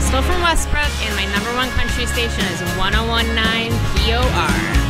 Crystal from Westbrook, and my #1 country station is 1019 POR.